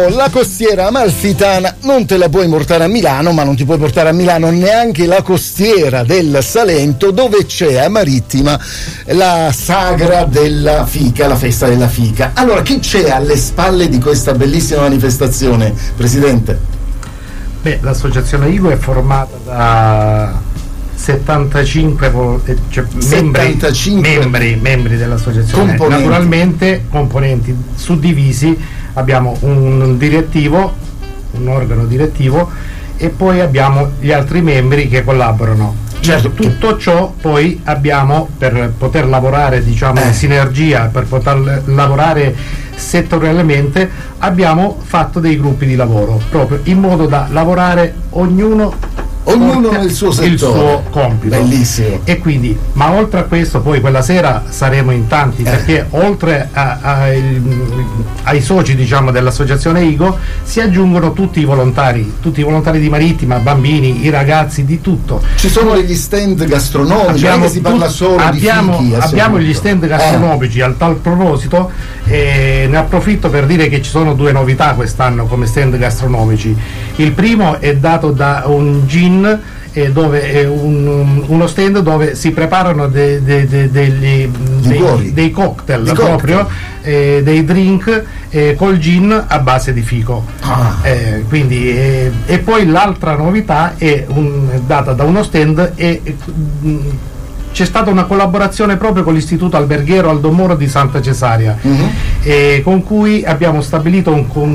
la costiera amalfitana non te la puoi portare a Milano, ma non ti puoi portare a Milano neanche la costiera del Salento, dove c'è a Marittima la sagra della fica, la festa della fica. Allora, chi c'è alle spalle di questa bellissima manifestazione, Presidente? Beh, l'associazione IGO è formata da 75, membri dell'associazione, naturalmente componenti suddivisi. Abbiamo un direttivo, un organo direttivo, e poi abbiamo gli altri membri che collaborano. Certo, tutto ciò poi abbiamo, per poter lavorare in sinergia, per poter lavorare settorialmente, abbiamo fatto dei gruppi di lavoro, proprio in modo da lavorare ognuno nel suo settore, il suo compito. Bellissimo. E quindi, ma oltre a questo, poi quella sera saremo in tanti, perché oltre ai soci dell'associazione IGO si aggiungono tutti i volontari di Marittima, bambini, i ragazzi, di tutto. Ci sono degli stand gastronomici, si parla solo di fichi. Abbiamo gli stand gastronomici. A tal proposito, ne approfitto per dire che ci sono due novità quest'anno come stand gastronomici. Il primo è dato da un gin, dove è uno stand dove si preparano dei cocktail proprio, dei drink col gin a base di fico. E poi l'altra novità è data da uno stand c'è stata una collaborazione proprio con l'Istituto Alberghiero Aldo Moro di Santa Cesarea, con cui abbiamo stabilito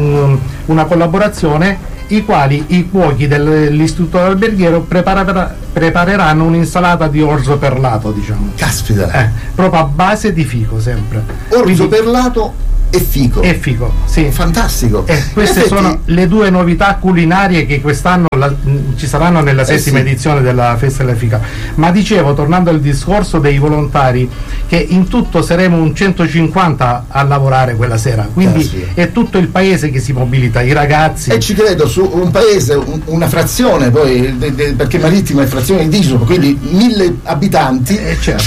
una collaborazione, i quali i cuochi dell'Istituto Alberghiero prepareranno un'insalata di orzo perlato, Caspita! Proprio a base di fico, sempre. Orzo perlato e fico. Sì. Fantastico. Queste sono le due novità culinarie che quest'anno ci saranno nella settima edizione della Festa della Fica. Ma dicevo, tornando al discorso dei volontari, che in tutto saremo un 150 a lavorare quella sera, quindi è tutto il paese che si mobilita, i ragazzi. E ci credo, su un paese, una frazione poi, perché Marittima è frazione di Isopo, quindi 1000 abitanti,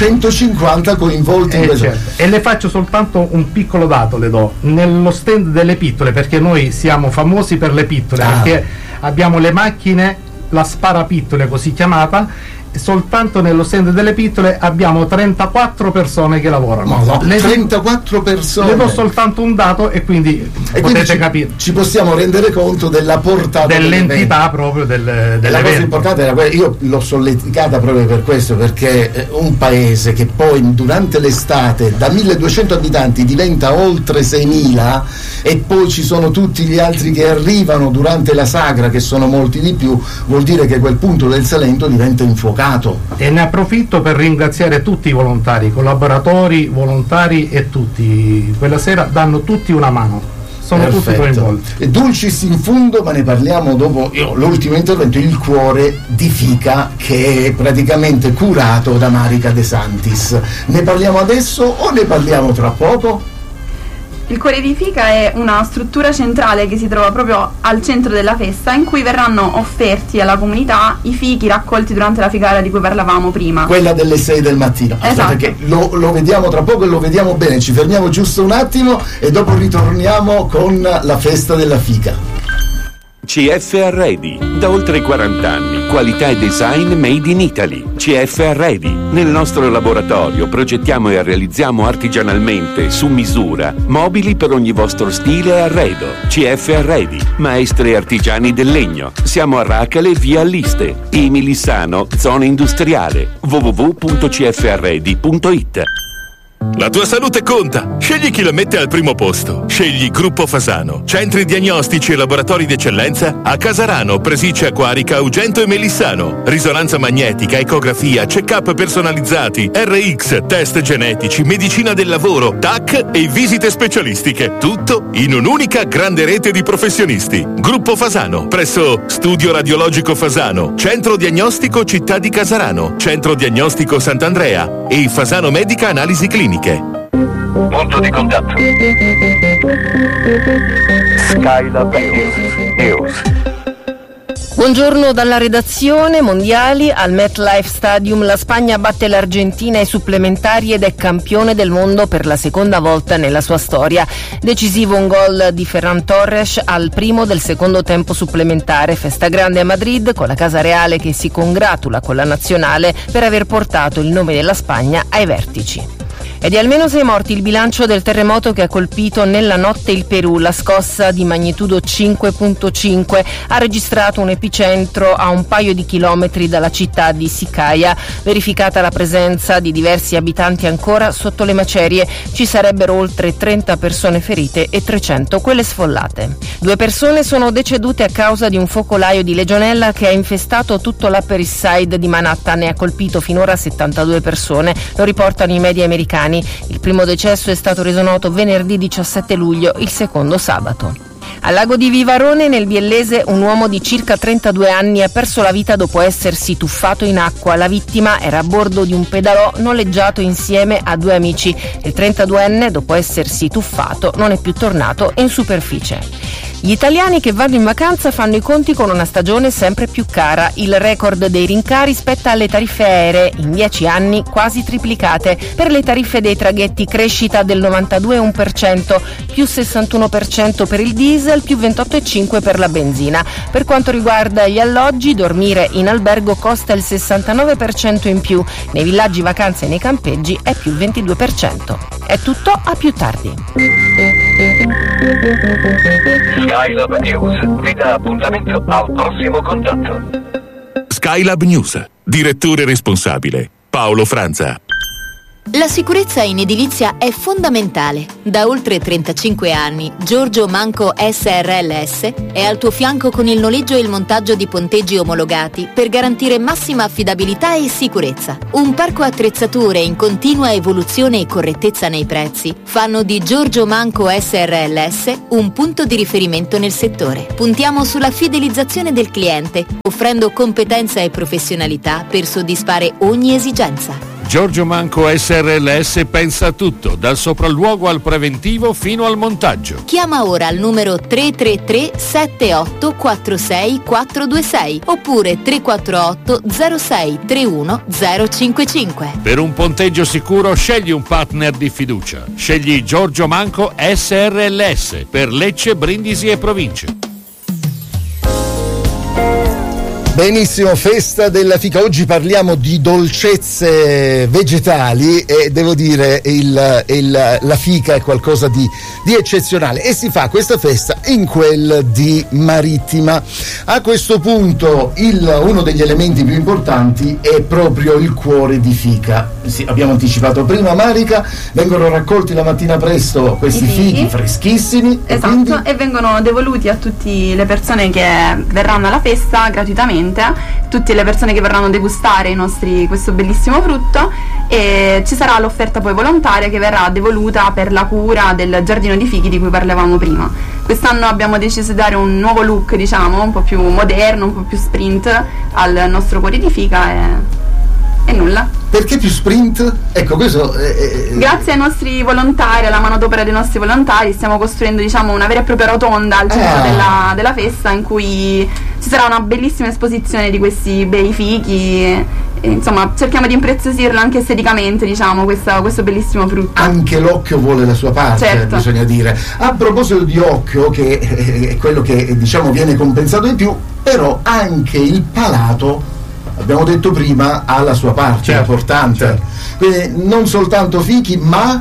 150 coinvolti in questo. E le faccio soltanto un piccolo dato, le do. Nello stand delle pittole, perché noi siamo famosi per le pittole, perché abbiamo le macchine, la sparapittole così chiamata, soltanto nello stand delle pittole abbiamo 34 persone che lavorano. 34 persone. Le do soltanto un dato e quindi potete capire. Ci possiamo rendere conto della portata dell'entità proprio dell'evento. La cosa importante era quella, io l'ho sollecitata proprio per questo, perché un paese che poi durante l'estate da 1200 abitanti diventa oltre 6000, e poi ci sono tutti gli altri che arrivano durante la sagra, che sono molti di più, vuol dire che quel punto del Salento diventa infuocato. E ne approfitto per ringraziare tutti i volontari, collaboratori, volontari, e tutti quella sera danno tutti una mano, sono tutti coinvolti. Dulcis in fundo, ma ne parliamo dopo l'ultimo intervento, il cuore di fica, che è praticamente curato da Marica De Santis. Ne parliamo adesso o ne parliamo tra poco? Il cuore di fica è una struttura centrale che si trova proprio al centro della festa, in cui verranno offerti alla comunità i fichi raccolti durante la figara di cui parlavamo prima. Quella delle 6 del mattino. Esatto. Perché lo vediamo tra poco e lo vediamo bene. Ci fermiamo giusto un attimo e dopo ritorniamo con la festa della fica. CF Arredi, da oltre 40 anni, qualità e design made in Italy. CF Arredi, nel nostro laboratorio progettiamo e realizziamo artigianalmente, su misura, mobili per ogni vostro stile e arredo. CF Arredi, maestri artigiani del legno. Siamo a Racale, via Alliste, Emilissano, zona industriale. www.cfarredi.it. La tua salute conta. Scegli chi la mette al primo posto. Scegli Gruppo Fasano. Centri diagnostici e laboratori d'eccellenza a Casarano, Presicci, Acquarica, Ugento e Melissano. Risonanza magnetica, ecografia, check-up personalizzati, RX, test genetici, medicina del lavoro, TAC e visite specialistiche. Tutto in un'unica grande rete di professionisti. Gruppo Fasano, presso Studio Radiologico Fasano, Centro Diagnostico Città di Casarano, Centro Diagnostico Sant'Andrea e Fasano Medica Analisi Cliniche. Punto di contatto. Skylab News. Buongiorno dalla redazione. Mondiali al MetLife Stadium, la Spagna batte l'Argentina ai supplementari ed è campione del mondo per la seconda volta nella sua storia. Decisivo un gol di Ferran Torres al primo del secondo tempo supplementare. Festa grande a Madrid con la Casa Reale che si congratula con la nazionale per aver portato il nome della Spagna ai vertici. È di almeno 6 morti il bilancio del terremoto che ha colpito nella notte il Perù. La scossa di magnitudo 5.5 ha registrato un epicentro a un paio di chilometri dalla città di Siquijor. Verificata la presenza di diversi abitanti ancora sotto le macerie, ci sarebbero oltre 30 persone ferite e 300 quelle sfollate. 2 persone sono decedute a causa di un focolaio di legionella che ha infestato tutto l'Upper East Side di Manhattan e ha colpito finora 72 persone, lo riportano i media americani. Il primo decesso è stato reso noto venerdì 17 luglio, il secondo sabato. Al lago di Vivarone, nel Biellese, un uomo di circa 32 anni ha perso la vita dopo essersi tuffato in acqua. La vittima era a bordo di un pedalò noleggiato insieme a 2 amici. Il 32enne, dopo essersi tuffato, non è più tornato in superficie. Gli italiani che vanno in vacanza fanno i conti con una stagione sempre più cara. Il record dei rincari spetta alle tariffe aeree, in 10 anni quasi triplicate. Per le tariffe dei traghetti crescita del 92,1%, più 61% per il diesel, più 28,5% per la benzina. Per quanto riguarda gli alloggi, dormire in albergo costa il 69% in più, nei villaggi vacanze e nei campeggi è più 22%. È tutto, a più tardi. Skylab News vi dà appuntamento al prossimo contatto. Skylab News, direttore responsabile Paolo Franza. La sicurezza in edilizia è fondamentale. Da oltre 35 anni Giorgio Manco SRLS è al tuo fianco con il noleggio e il montaggio di ponteggi omologati per garantire massima affidabilità e sicurezza. Un parco attrezzature in continua evoluzione e correttezza nei prezzi fanno di Giorgio Manco SRLS un punto di riferimento nel settore. Puntiamo sulla fidelizzazione del cliente, offrendo competenza e professionalità per soddisfare ogni esigenza. Giorgio Manco SRLS pensa a tutto, dal sopralluogo al preventivo fino al montaggio. Chiama ora al numero 333 7846 426 oppure 348 06 31 055. Per un ponteggio sicuro scegli un partner di fiducia. Scegli Giorgio Manco SRLS per Lecce, Brindisi e province. Benissimo, festa della fica. Oggi parliamo di dolcezze vegetali e devo dire la fica è qualcosa di eccezionale e si fa questa festa in quel di Marittima. A questo punto uno degli elementi più importanti è proprio il cuore di fica. Sì, abbiamo anticipato prima, Marica, vengono raccolti la mattina presto questi fichi freschissimi. Esatto, e vengono devoluti a tutte le persone che verranno alla festa gratuitamente, tutte le persone che verranno a degustare questo bellissimo frutto, e ci sarà l'offerta poi volontaria che verrà devoluta per la cura del giardino di fichi di cui parlavamo prima. Quest'anno abbiamo deciso di dare un nuovo look, diciamo, un po' più moderno, un po' più sprint al nostro cuore di fica e nulla. Perché più sprint? Ecco, questo grazie ai nostri volontari, alla manodopera dei nostri volontari, stiamo costruendo, diciamo, una vera e propria rotonda al centro della festa, in cui ci sarà una bellissima esposizione di questi bei fichi e, insomma, cerchiamo di impreziosirlo anche esteticamente, diciamo, questo bellissimo frutto. Anche l'occhio vuole la sua parte, certo. Bisogna dire. A proposito di occhio, che è quello che, diciamo, viene compensato di più, però anche il palato, abbiamo detto prima, ha la sua parte, certo, importante, certo. Quindi non soltanto fichi ma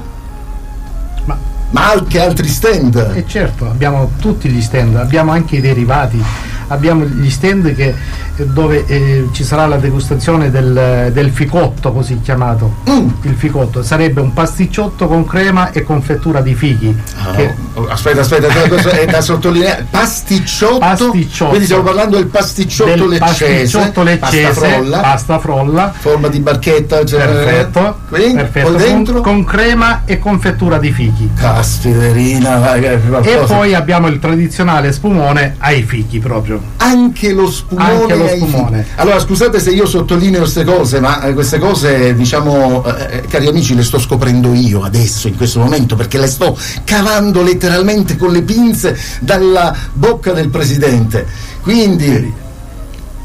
anche altri stand. Certo, abbiamo tutti gli stand, abbiamo anche i derivati, abbiamo gli stand dove ci sarà la degustazione del ficotto, così chiamato. Il ficotto sarebbe un pasticciotto con crema e confettura di fichi. Aspetta, questo è da sottolineare. Pasticciotto. Quindi stiamo parlando del pasticciotto leccese, pasta frolla, forma di barchetta, perfetto, poi dentro con crema e confettura di fichi. Caspiterina. E poi abbiamo il tradizionale spumone ai fichi proprio. Anche lo spumone. Allora, scusate se io sottolineo queste cose, ma queste cose, diciamo, cari amici, le sto scoprendo io adesso, in questo momento, perché le sto cavando letteralmente con le pinze dalla bocca del presidente. Quindi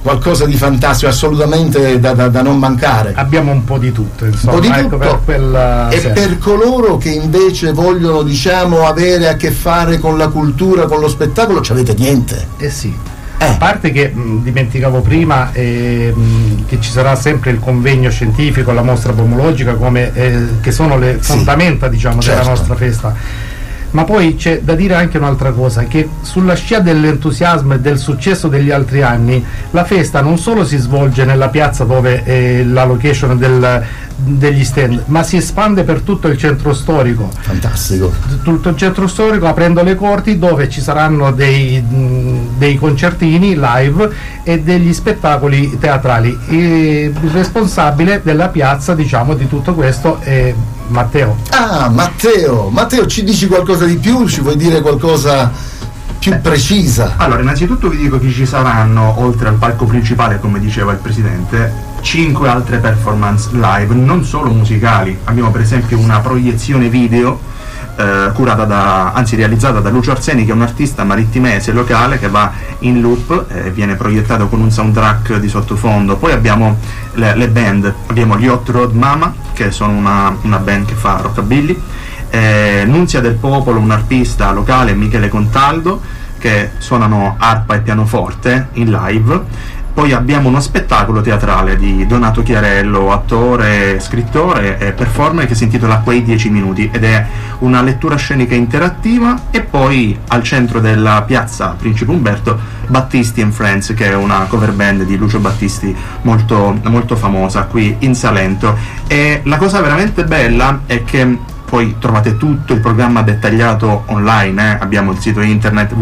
qualcosa di fantastico, assolutamente da non mancare. Abbiamo un po' di tutto, insomma. Un po' di tutto. Per coloro che invece vogliono, diciamo, avere a che fare con la cultura, con lo spettacolo, c'avete niente? Sì. A parte che dimenticavo prima che ci sarà sempre il convegno scientifico, la mostra pomologica, che sono le fondamenta, diciamo, della nostra festa. Ma poi c'è da dire anche un'altra cosa, che sulla scia dell'entusiasmo e del successo degli altri anni, la festa non solo si svolge nella piazza dove è la location degli stand, ma si espande per tutto il centro storico. Fantastico. Tutto il centro storico, aprendo le corti, dove ci saranno dei concertini live e degli spettacoli teatrali. Il responsabile della piazza, diciamo, di tutto questo è Matteo. Matteo, ci dici qualcosa di più? Ci vuoi dire qualcosa più precisa? Allora, innanzitutto vi dico che ci saranno, oltre al palco principale, come diceva il presidente, 5 altre performance live, non solo musicali. Abbiamo per esempio una proiezione video realizzata da Lucio Arseni, che è un artista marittimese locale che va in loop, viene proiettato con un soundtrack di sottofondo. Poi abbiamo le band, abbiamo gli Hot Rod Mama, che sono una band che fa rockabilly, Nunzia del Popolo, un arpista locale, Michele Contaldo, che suonano arpa e pianoforte in live. Poi abbiamo uno spettacolo teatrale di Donato Chiarello, attore, scrittore e performer, che si intitola Quei 10 minuti ed è una lettura scenica interattiva. E poi al centro della piazza Principe Umberto, Battisti and Friends, che è una cover band di Lucio Battisti molto, molto famosa qui in Salento. E la cosa veramente bella è che poi trovate tutto il programma dettagliato online, abbiamo il sito internet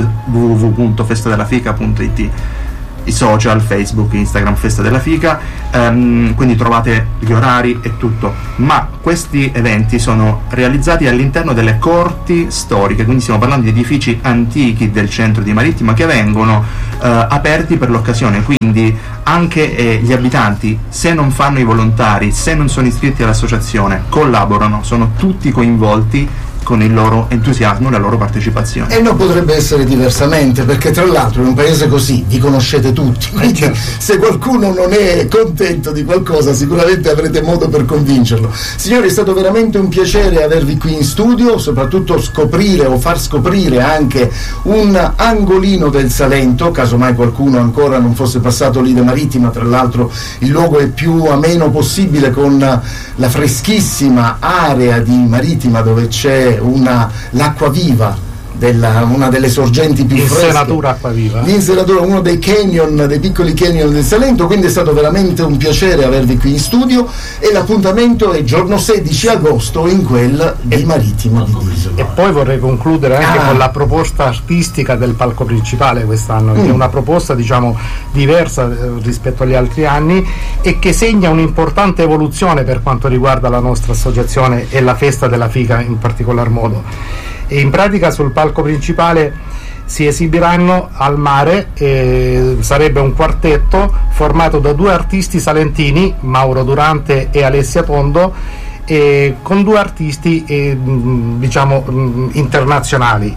www.festadelafica.it, i social, Facebook, Instagram, Festa della Fica, quindi trovate gli orari e tutto. Ma questi eventi sono realizzati all'interno delle corti storiche, quindi stiamo parlando di edifici antichi del centro di Marittima che vengono aperti per l'occasione, quindi anche gli abitanti, se non fanno i volontari, se non sono iscritti all'associazione, collaborano, sono tutti coinvolti con il loro entusiasmo e la loro partecipazione. E non potrebbe essere diversamente, perché tra l'altro in un paese così vi conoscete tutti, quindi se qualcuno non è contento di qualcosa sicuramente avrete modo per convincerlo. Signori, è stato veramente un piacere avervi qui in studio, soprattutto scoprire o far scoprire anche un angolino del Salento, casomai qualcuno ancora non fosse passato lì da Marittima. Tra l'altro il luogo è più ameno possibile, con la freschissima area di Marittima dove c'è l'acqua viva, una delle sorgenti più fresche. L'insenatura acquaviva. L'insenatura, uno dei canyon, dei piccoli canyon del Salento. Quindi è stato veramente un piacere avervi qui in studio, e l'appuntamento è giorno 16 agosto in quel di Marittima di Diesolo. E poi vorrei concludere anche con la proposta artistica del palco principale quest'anno, che è una proposta, diciamo, diversa rispetto agli altri anni, e che segna un'importante evoluzione per quanto riguarda la nostra associazione e la Festa della Fica in particolar modo. E in pratica sul palco principale si esibiranno al mare, sarebbe un quartetto formato da 2 artisti salentini, Mauro Durante e Alessia Tondo, con 2 artisti diciamo internazionali,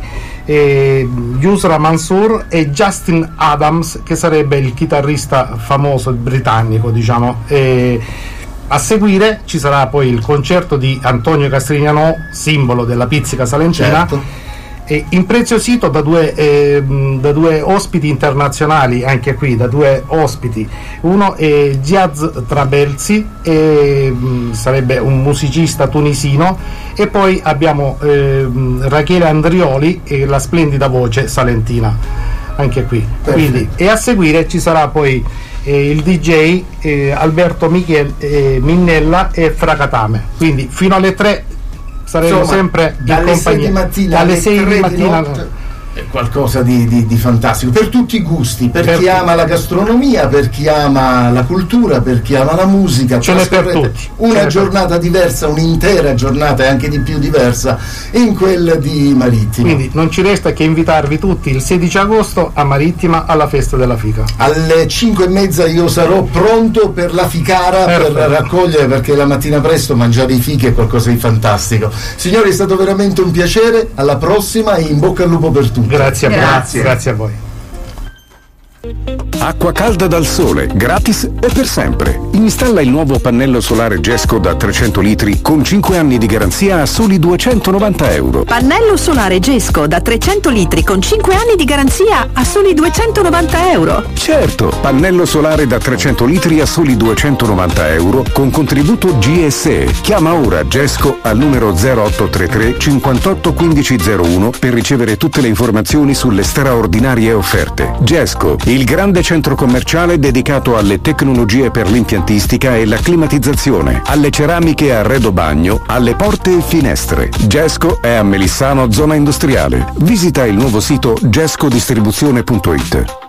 Yusra Mansour e Justin Adams, che sarebbe il chitarrista famoso britannico, diciamo. A seguire ci sarà poi il concerto di Antonio Castrignanò, simbolo della pizzica salentina, impreziosito da due ospiti internazionali, anche qui da 2 ospiti. Uno è Giaz Trabelsi, sarebbe un musicista tunisino, e poi abbiamo Rachele Andrioli e la splendida voce salentina, anche qui. Quindi, e a seguire ci sarà poi il DJ Alberto Minnella e Fracatame. Quindi fino alle 3 saremo sempre in compagnia, dalle 6 di mattina. È qualcosa di fantastico per tutti i gusti, per chi ama la gastronomia, per chi ama la cultura, per chi ama la musica. Ce n'è per tutti. Una giornata diversa, un'intera giornata e anche di più diversa in quel di Marittima. Quindi non ci resta che invitarvi tutti il 16 agosto a Marittima alla Festa della Fica. Alle 5:30 io sarò pronto per la ficara, per raccogliere, perché la mattina presto mangiare i fichi è qualcosa di fantastico. Signori, è stato veramente un piacere, alla prossima e in bocca al lupo per tutti. Grazie a voi. Acqua calda dal sole, gratis e per sempre. Installa il nuovo pannello solare Gesco da 300 litri con 5 anni di garanzia a soli €290. Pannello solare Gesco da 300 litri con 5 anni di garanzia a soli €290. Certo, pannello solare da 300 litri a soli €290 con contributo GSE. Chiama ora Gesco al numero 0833 58 1501 per ricevere tutte le informazioni sulle straordinarie offerte. Gesco, il grande centro commerciale dedicato alle tecnologie per l'impiantistica e la climatizzazione, alle ceramiche a arredo bagno, alle porte e finestre. Gesco è a Melissano, zona industriale. Visita il nuovo sito gescodistribuzione.it.